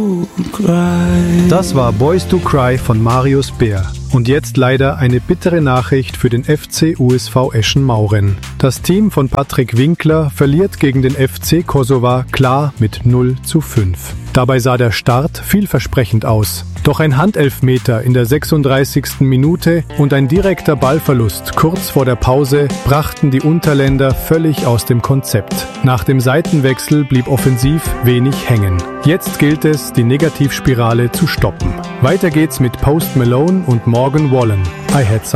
Das war Boys Do Cry von Marius Bär. Und jetzt leider eine bittere Nachricht für den FC USV Eschen-Mauren. Das Team von Patrick Winkler verliert gegen den FC Kosowa klar mit 0:5. Dabei sah der Start vielversprechend aus. Doch ein Handelfmeter in der 36. Minute und ein direkter Ballverlust kurz vor der Pause brachten die Unterländer völlig aus dem Konzept. Nach dem Seitenwechsel blieb offensiv wenig hängen. Jetzt gilt es, die Negativspirale zu stoppen. Weiter geht's mit Post Malone und Morgan Wallen. I Had Some